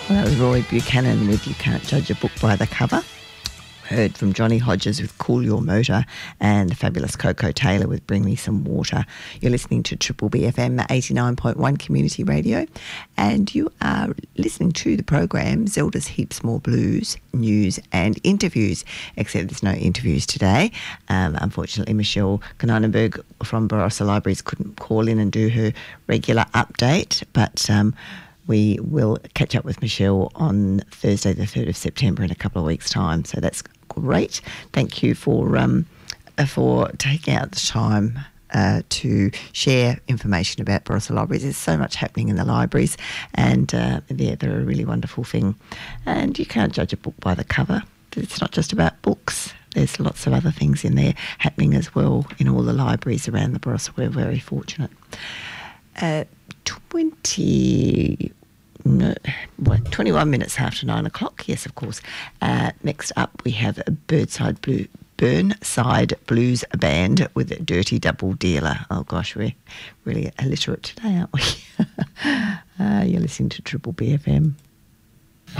Well, that was Roy Buchanan with You Can't Judge a Book by the Cover. Heard from Johnny Hodges with Cool Your Motor, and the fabulous Coco Taylor with Bring Me Some Water. You're listening to Triple BFM 89.1 Community Radio, and you are listening to the program Zelda's Heaps More Blues, News and Interviews, except there's no interviews today. Unfortunately, Michelle Kanonenberg from Barossa Libraries couldn't call in and do her regular update, but we will catch up with Michelle on Thursday the 3rd of September in a couple of weeks' time. So that's great. Thank you for taking out the time to share information about Barossa Libraries. There's so much happening in the libraries, and they're a really wonderful thing. And you can't judge a book by the cover. It's not just about books. There's lots of other things in there happening as well in all the libraries around the Barossa. We're very fortunate. 21 minutes after 9 o'clock. Yes, of course. Next up, we have a Burnside Blues Band with a Dirty Double Dealer. Oh gosh, we're really illiterate today, aren't we? You're listening to Triple BFM.